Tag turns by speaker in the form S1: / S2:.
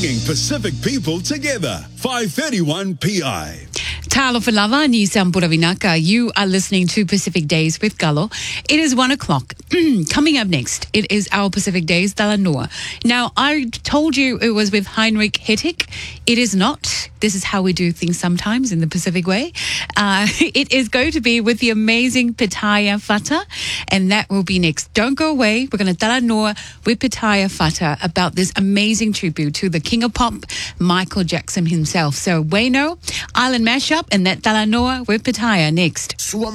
S1: bringing Pacific people together. 531 PI.
S2: Talo for lava, ni Sampura Vinaka. You are listening to Pacific Days with Galo. It is 1 o'clock. Coming up next, it is our Pacific Days, Talanoa. Now, I told you it was with Heinrich Hittig. It is not. This is how we do things sometimes in the Pacific way. It is going to be with the amazing Pitaya Fata, and that will be next. Don't go away. We're going to Talanoa with Pitaya Fata about this amazing tribute to the King of Pop, Michael Jackson himself. So, Wayno, Island Mashup, and that Talanoa with Pitaya next.